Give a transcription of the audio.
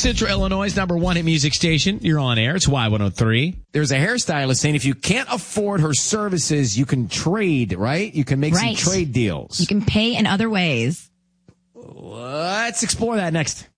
Central Illinois' number one hit music station. You're on air. It's Y103. There's a hairstylist saying if you can't afford her services, you can trade, right? You can make some trade deals. You can pay in other ways. Let's explore that next.